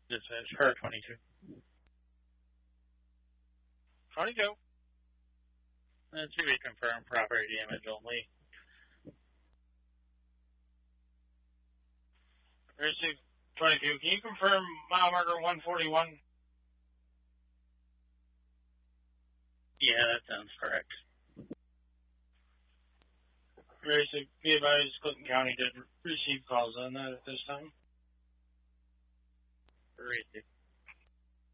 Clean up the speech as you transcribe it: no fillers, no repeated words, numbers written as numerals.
Dispatch car 22. 22. To be confirmed, property damage only. Receive 22. Can you confirm mile marker 141? Yeah, that sounds correct. Receive. Be advised, Clinton County did receive calls on that at this time. Receive.